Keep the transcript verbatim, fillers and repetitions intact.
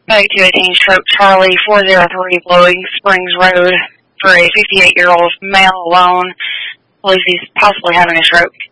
Back to eighteen stroke Charlie four zero three Blowing Springs Road for a fifty-eight-year-old male alone. Believes he's possibly having a stroke.